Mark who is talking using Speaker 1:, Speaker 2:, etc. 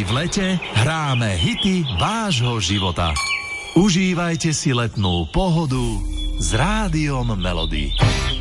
Speaker 1: v lete hráme hity vášho života. Užívajte si letnú pohodu s Rádiom Melody.